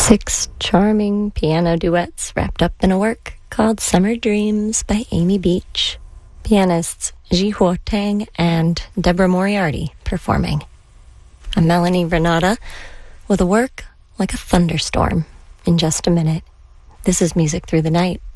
Six charming piano duets wrapped up in a work called Summer Dreams by Amy Beach. Pianists Ji-Huo Tang and Deborah Moriarty performing. I'm Melanie Renata with a work like a thunderstorm in just a minute. This is Music Through the Night.